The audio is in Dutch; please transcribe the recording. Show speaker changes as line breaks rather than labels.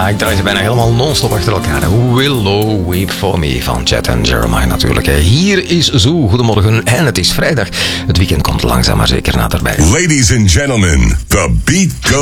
Ja, ik draai ze bijna helemaal non-stop achter elkaar. Willow, Weep For Me van Chet en Jeremiah natuurlijk. Hier is Zoo, goedemorgen. En het is vrijdag. Het weekend komt langzaam maar zeker naderbij.
Ladies and gentlemen, the beat goes